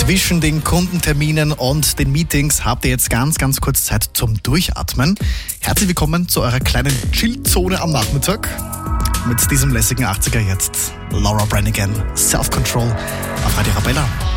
Zwischen den Kundenterminen und den Meetings habt ihr jetzt ganz kurz Zeit zum Durchatmen. Herzlich willkommen zu eurer kleinen Chillzone am Nachmittag. Mit diesem lässigen 80er jetzt Laura Branigan, Self-Control auf Radio Arabella.